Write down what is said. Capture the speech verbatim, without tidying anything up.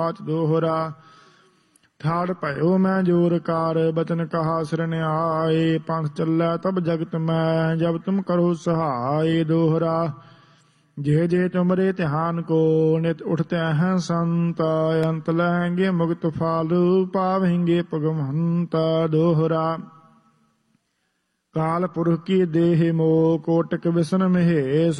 पाच दोहरा। ठाड़ भयो मैं जोर कार बचन कहा शरण आए। पंथ चलै तब जगत में जब तुम करो सहाय। दोहरा। जे जे तुमरे ध्यान को नित उठते हैं संत। अंत लहेंगे मुक्त फाल पावेंगे पगमहंत। दोहरा। काल पुरख की देह मोह कोटक विसन महेश।